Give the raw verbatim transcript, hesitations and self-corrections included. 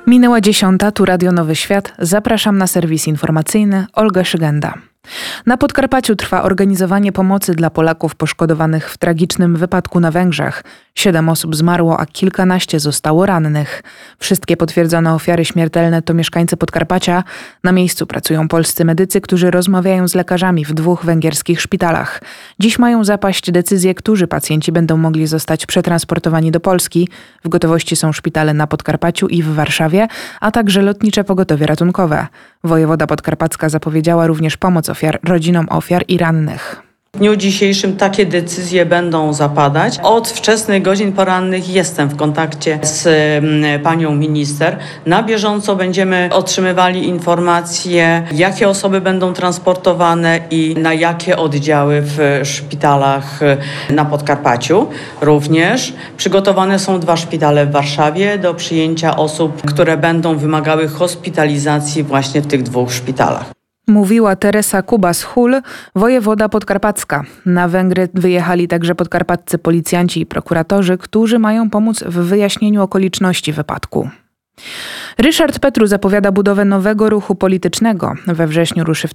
Minęła dziesiąta, tu Radio Nowy Świat. Zapraszam na serwis informacyjny. Olga Szygenda. Na Podkarpaciu trwa organizowanie pomocy dla Polaków poszkodowanych w tragicznym wypadku na Węgrzech. Siedem osób zmarło, a kilkanaście zostało rannych. Wszystkie potwierdzone ofiary śmiertelne to mieszkańcy Podkarpacia. Na miejscu pracują polscy medycy, którzy rozmawiają z lekarzami w dwóch węgierskich szpitalach. Dziś mają zapaść decyzje, którzy pacjenci będą mogli zostać przetransportowani do Polski. W gotowości są szpitale na Podkarpaciu i w Warszawie, a także lotnicze pogotowie ratunkowe. Wojewoda podkarpacka zapowiedziała również pomoc ofiar, rodzinom ofiar i rannych. W dniu dzisiejszym takie decyzje będą zapadać. Od wczesnych godzin porannych jestem w kontakcie z panią minister. Na bieżąco będziemy otrzymywali informacje, jakie osoby będą transportowane i na jakie oddziały w szpitalach na Podkarpaciu. Również przygotowane są dwa szpitale w Warszawie do przyjęcia osób, które będą wymagały hospitalizacji właśnie w tych dwóch szpitalach. Mówiła Teresa Kubas-Hul, wojewoda podkarpacka. Na Węgry wyjechali także podkarpaccy policjanci i prokuratorzy, którzy mają pomóc w wyjaśnieniu okoliczności wypadku. Ryszard Petru zapowiada budowę nowego ruchu politycznego. We wrześniu ruszy w